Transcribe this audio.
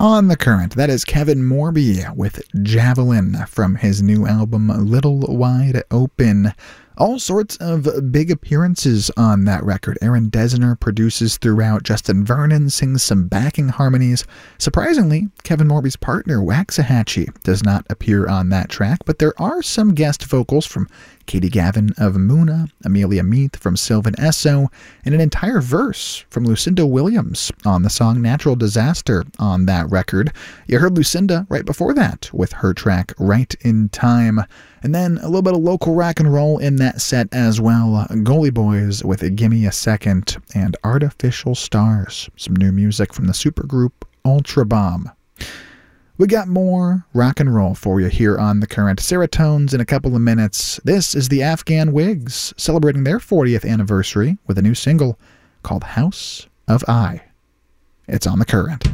On the Current, that is Kevin Morby with Javelin from his new album Little Wide Open. All sorts of big appearances on that record. Aaron Dessner produces throughout. Justin Vernon sings some backing harmonies. Surprisingly, Kevin Morby's partner, Waxahachie, does not appear on that track, but there are some guest vocals from Katie Gavin of Muna, Amelia Meath from Sylvan Esso, and an entire verse from Lucinda Williams on the song Natural Disaster on that record. You heard Lucinda right before that with her track Right in Time. And then a little bit of local rock and roll in that set as well. Goalie Boys with Gimme a Second and Artificial Stars, some new music from the supergroup Ultra Bomb. We got more rock and roll for you here on The Current. Serotones in a couple of minutes. This is the Afghan Wigs celebrating their 40th anniversary with a new single called House of I. It's on The Current.